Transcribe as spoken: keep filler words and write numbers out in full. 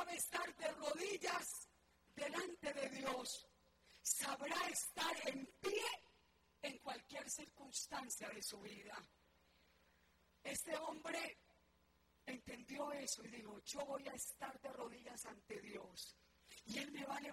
sabe estar de rodillas delante de Dios, sabrá estar en pie en cualquier circunstancia de su vida. Este hombre entendió eso y dijo, yo voy a estar de rodillas ante Dios y Él me va a levantar